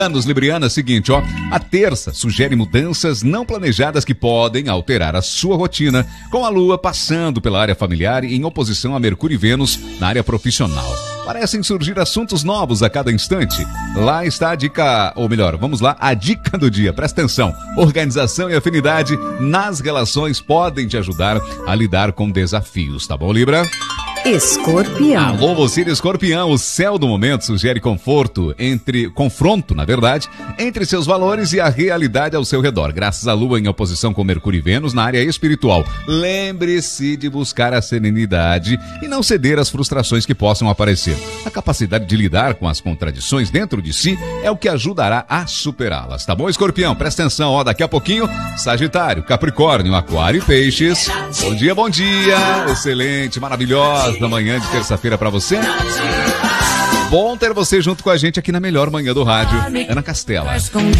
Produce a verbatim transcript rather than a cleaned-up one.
Anos Libriana, seguinte, ó, a terça sugere mudanças não planejadas que podem alterar a sua rotina, com a Lua passando pela área familiar e em oposição a Mercúrio e Vênus na área profissional. Parecem surgir assuntos novos a cada instante. Lá está a dica, ou melhor, vamos lá, a dica do dia. Presta atenção, organização e afinidade nas relações podem te ajudar a lidar com desafios, tá bom, Libra? Escorpião. Alô, você de Escorpião, o céu do momento sugere conforto, entre confronto, na verdade, entre seus valores e a realidade ao seu redor, graças à Lua em oposição com Mercúrio e Vênus na área espiritual. Lembre-se de buscar a serenidade e não ceder às frustrações que possam aparecer. A capacidade de lidar com as contradições dentro de si é o que ajudará a superá-las, tá bom, Escorpião? Presta atenção, ó, daqui a pouquinho, Sagitário, Capricórnio, Aquário e Peixes. Bom dia, bom dia, excelente, maravilhosa da manhã de terça-feira pra você. Bom ter você junto com a gente aqui na melhor manhã do rádio, Ana Castela.